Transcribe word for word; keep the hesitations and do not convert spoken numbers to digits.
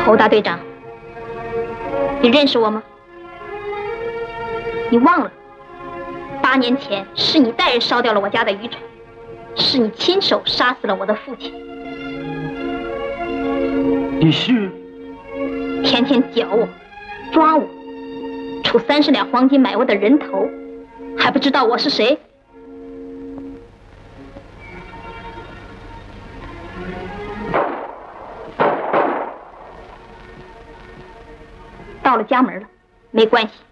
侯大队长，你认识我吗？你忘了，八年前是你带人烧掉了我家的渔船，是你亲手杀死了我的父亲。 你是？ 天天搅我，抓我，出三十两黄金买我的人头，还不知道我是谁？到了家门了，没关系。